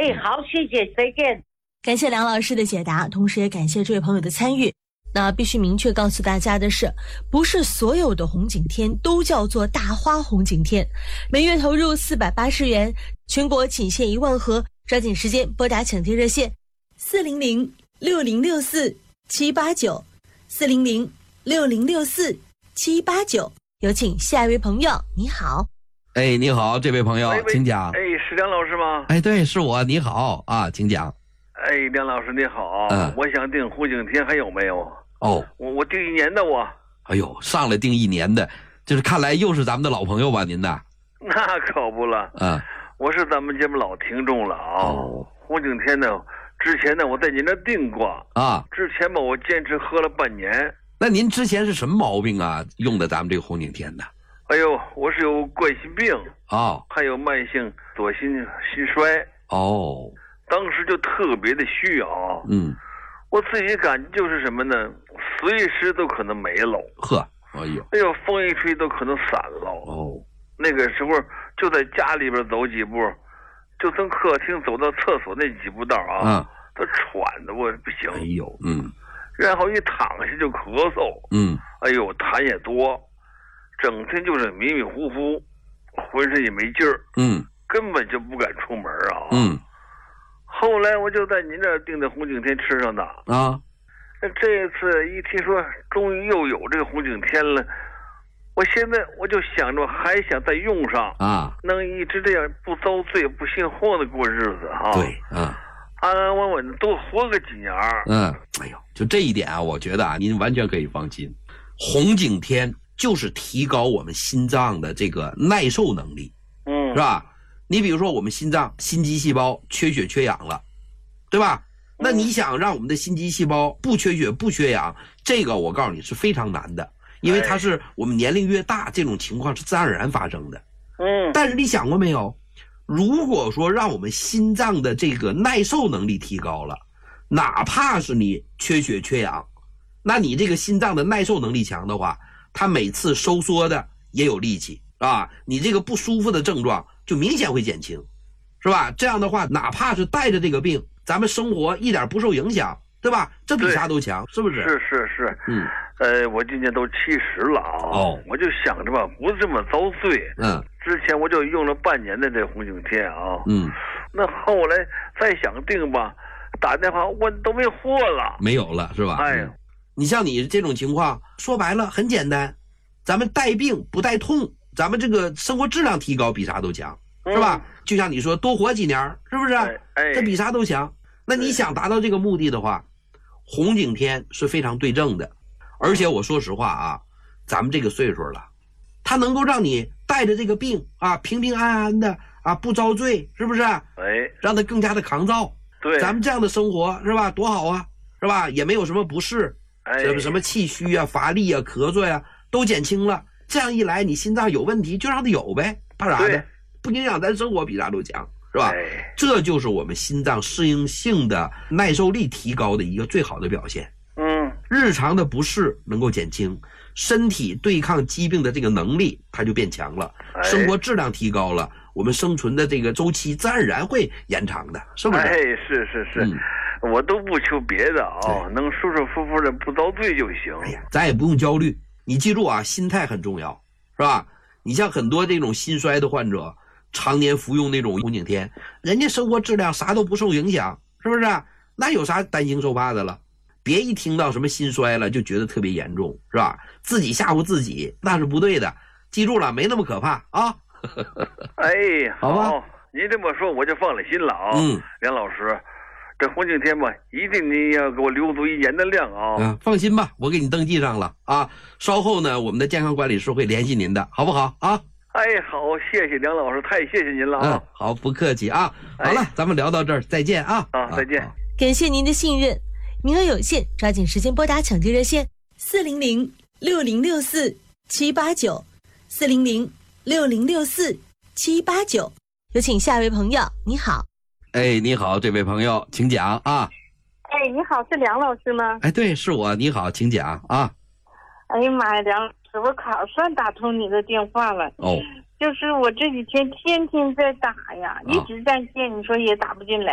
好，谢谢，再见。 感谢梁老师的解答，同时也感谢这位朋友的参与。那必须明确告诉大家的是，不是所有的红景天都叫做大花红景天。每月投入480元，全国仅限1万盒，抓紧时间拨打抢贴热线400-6064-789，400-6064-789。有请下一位朋友，你好。 你好，这位朋友，请讲。 是梁老师吗？ 对，是我，你好啊，请讲。 梁老师你好，我想订红景天，还有没有？我订1年的我。 哎呦，上来订1年的，就是看来又是咱们的老朋友吧，您的？ 那可不了，我是咱们节目老听众了啊。红景天呢，之前呢我在您那订过啊，之前吧我坚持喝了半年。 那您之前是什么毛病啊？用的咱们这个红景天的？ 我是有冠心病还有慢性左心衰当时就特别的需要我自己感觉就是什么呢？随时都可能没了。风一吹都可能散了。那个时候就在家里边走几步，就从客厅走到厕所那几步道都喘的我不行。然后一躺下就咳嗽。痰也多，整天就是迷迷糊糊，浑身也没劲儿。根本就不敢出门啊。后来我就在您这儿订的红景天吃上的这一次一听说终于又有这个红景天了，我现在我就想着还想再用上能一直这样不遭罪不心慌的过日子安安稳稳的多活个几年。 就这一点啊，我觉得您完全可以放心。红景天就是提高我们心脏的这个耐受能力，是吧？你比如说我们心脏心肌细胞缺血缺氧了，对吧？那你想让我们的心肌细胞不缺血不缺氧，这个我告诉你是非常难的，因为它是我们年龄越大，这种情况是自然而然发生的。但是你想过没有，如果说让我们心脏的这个耐受能力提高了，哪怕是你缺血缺氧，那你这个心脏的耐受能力强的话，它每次收缩的也有力气你这个不舒服的症状就明显会减轻，是吧？这样的话，哪怕是带着这个病，咱们生活一点不受影响，对吧？这比啥都强，是不是？ 是。我今年都70了我就想着吧，不这么遭罪。之前我就用了半年的这红景天那后来再想订吧，打电话问都没货了， 没有了，是吧？你像你这种情况，说白了很简单，咱们带病不带痛，咱们这个生活质量提高比啥都强，是吧？就像你说多活几年，是不是？这比啥都强。那你想达到这个目的的话，红景天是非常对症的。而且我说实话咱们这个岁数了，它能够让你带着这个病平平安安的不遭罪，是不是？让它更加的抗造。咱们这样的生活是吧？多好啊，是吧？也没有什么不适，什么气虚乏力咳嗽都减轻了。这样一来，你心脏有问题就让它有呗，怕啥的？不影响咱生活比啥都强，是吧？这就是我们心脏适应性的耐受力提高的一个最好的表现。日常的不适能够减轻，身体对抗疾病的这个能力它就变强了，生活质量提高了，我们生存的这个周期自然而然会延长的，是不是？ 是。我都不求别的能舒舒服服的不遭罪就行。 咱也不用焦虑，你记住心态很重要，是吧？你像很多这种心衰的患者，常年服用那种红景天，人家生活质量啥都不受影响，是不是？那有啥担惊受怕的了？别一听到什么心衰了就觉得特别严重，是吧？自己吓唬自己那是不对的，记住了，没那么可怕好吧，您这么说我就放了心了梁老师，这红景天吧，一定你要给我留足1年的量放心吧，我给你登记上了稍后呢，我们的健康管理师会联系您的，好不好好， 谢谢梁老师，太谢谢您了好，不客气好了，咱们聊到这儿，再见再见。 感谢您的信任，名额有限，抓紧时间拨打抢救热线400-6064-789，400-6064-789。有请下一位朋友，你好。 你好，这位朋友，请讲你好，是梁老师吗？ 对，是我，你好，请讲哎呀妈呀，梁老师，我可算打通你的电话了就是我这几天天天在打呀，一直在线，你说也打不进来。